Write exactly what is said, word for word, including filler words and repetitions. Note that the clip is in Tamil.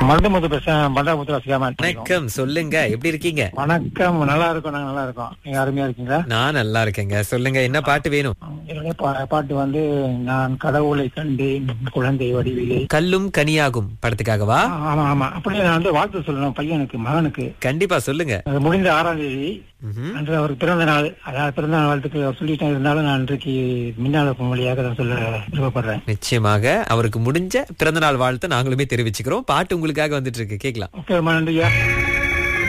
மருந்து முத்து பேசுறேன். பண்டாபுத்திர சிகாமன். வணக்கம், சொல்லுங்க, எப்படி இருக்கீங்க? வணக்கம், நல்லா இருக்கும். நாங்க நல்லா இருக்கோம். நீங்க அருமையா இருக்கீங்களா? நான் நல்லா இருக்கேங்க. சொல்லுங்க, என்ன பாட்டு வேணும்? என்னுடைய பா- பாட்டு வந்து நான் கடவுளை கண்டேன் குழந்தை வடிவிலே. கல்லும் கனியாகும் படத்துக்காகவா? ஆ, ஆமா ஆமா அப்படியே நான் வந்து வாழ்த்து சொல்லணும் பையனுக்கு, மகனுக்கு. கண்டிப்பா சொல்லுங்க. அது முடிந்த ஆறாம் தேதி ம்ஹும். அன்று அவருக்கு பிறந்த நாள். அதாவது பிறந்த நாள் வாழ்த்துக்கள் அவர் சொல்லிட்டேன். இருந்தாலும் நான் இன்றைக்கு மின்னாளப்பு மொழியாக நான் சொல்ல விருப்பப்படுறேன். நிச்சயமாக அவருக்கு முடிஞ்ச பிறந்தநாள் வாழ்த்து நாங்களுமே தெரிவிச்சுக்கிறோம். பாட்டு உங்களுக்காக வந்துட்டு இருக்கு, கேக்கலாம். ஓகே, ரொம்ப நன்றியா.